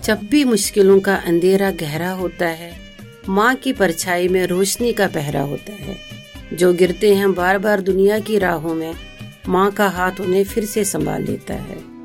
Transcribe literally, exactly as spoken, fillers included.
जब भी मुश्किलों का अंधेरा गहरा होता है, माँ की परछाई में रोशनी का पहरा होता है। जो गिरते हैं बार बार दुनिया की राहों में, माँ का हाथ उन्हें फिर से संभाल लेता है।